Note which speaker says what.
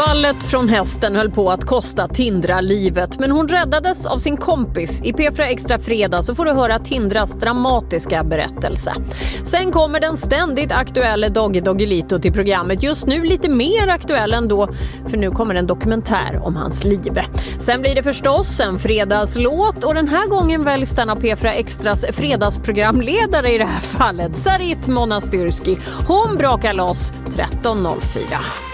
Speaker 1: Fallet från hästen höll på att kosta Tindra livet, men hon räddades av sin kompis. I P4 Extra fredag så får du höra Tindras dramatiska berättelse. Sen kommer den ständigt aktuella Doggy Doggelito till programmet. Just nu lite mer aktuell ändå, för nu kommer en dokumentär om hans liv. Sen blir det förstås en fredagslåt, och den här gången väljs den av P4 Extras fredagsprogramledare i det här fallet, Sarit Monastyrski. Hon brakar loss 13.04.